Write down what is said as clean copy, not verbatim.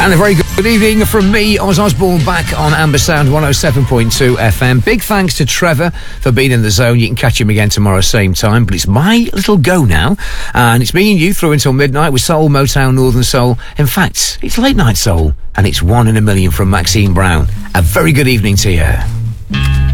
And a very good evening from me, Oz Osborne, back on Amber Sound 107.2 FM. Big thanks to Trevor for being in the zone. You can catch him again tomorrow, same time. But it's my little go now. And it's me and you through until midnight with Soul, Motown, Northern Soul. In fact, it's late night soul. And it's 1 in a million from Maxine Brown. A very good evening to you.